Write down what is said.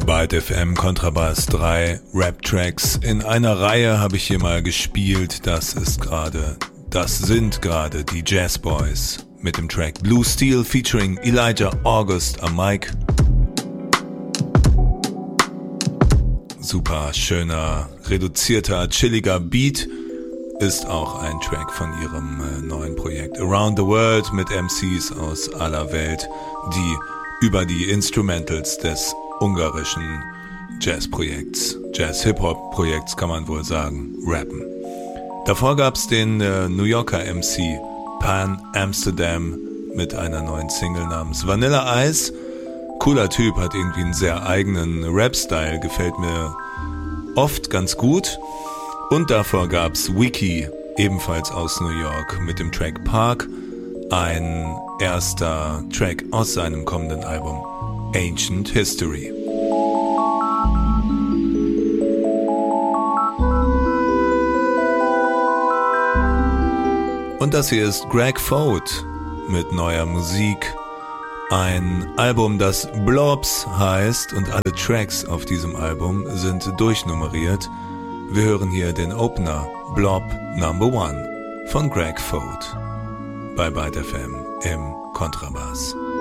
Byte FM Kontrabass 3 Rap-Tracks. In einer Reihe habe ich hier mal gespielt. Das sind gerade die Jazz Boys mit dem Track Blue Steel featuring Elijah August am Mic. Super schöner, reduzierter, chilliger Beat. Ist auch ein Track von ihrem neuen Projekt Around the World mit MCs aus aller Welt, die über die Instrumentals des ungarischen Jazz-Projekts, Jazz-Hip-Hop-Projekts kann man wohl sagen, rappen. Davor gab's den New Yorker MC Pan Amsterdam mit einer neuen Single namens Vanilla Ice. Cooler Typ, hat irgendwie einen sehr eigenen Rap-Style, gefällt mir oft ganz gut. Und davor gab's Wiki, ebenfalls aus New York, mit dem Track Park, ein erster Track aus seinem kommenden Album Ancient History. Und das hier ist Greg Foat mit neuer Musik. Ein Album, das Blobs heißt und alle Tracks auf diesem Album sind durchnummeriert. Wir hören hier den Opener Blob No. 1 von Greg Foat bei Byte FM im Kontrabass.